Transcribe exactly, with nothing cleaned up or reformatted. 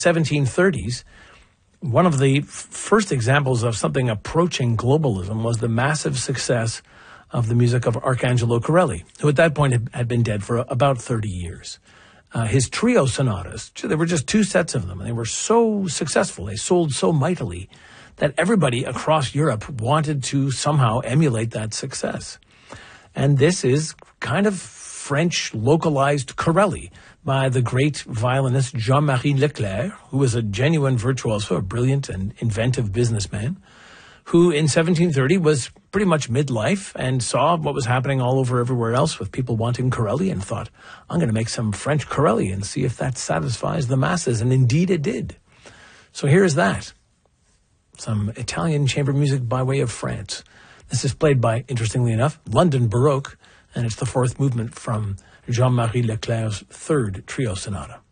seventeen thirties, one of the f- first examples of something approaching globalism was the massive success of the music of Arcangelo Corelli, who at that point had, had been dead for about thirty years. Uh, his trio sonatas, there were just two sets of them, and they were so successful, they sold so mightily, that everybody across Europe wanted to somehow emulate that success. And this is kind of French localized Corelli by the great violinist Jean-Marie Leclerc, who was a genuine virtuoso, a brilliant and inventive businessman, who in seventeen thirty was pretty much midlife and saw what was happening all over everywhere else with people wanting Corelli and thought, I'm going to make some French Corelli and see if that satisfies the masses. And indeed it did. So here's that. Some Italian chamber music by way of France. This is played by, interestingly enough, London Baroque, and it's the fourth movement from Jean-Marie Leclerc's third trio sonata.